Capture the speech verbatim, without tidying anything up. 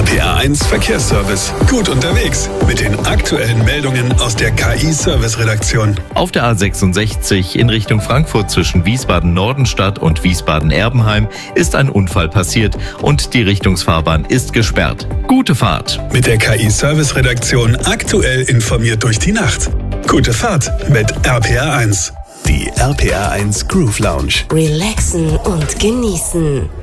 R P R eins Verkehrsservice. Gut unterwegs mit den aktuellen Meldungen aus der K I-Service-Redaktion. Auf der A sechsundsechzig in Richtung Frankfurt zwischen Wiesbaden-Nordenstadt und Wiesbaden-Erbenheim ist ein Unfall passiert und die Richtungsfahrbahn ist gesperrt. Gute Fahrt. Mit der K I-Service-Redaktion aktuell informiert durch die Nacht. Gute Fahrt mit R P R eins. Die R P R eins Groove Lounge. Relaxen und genießen.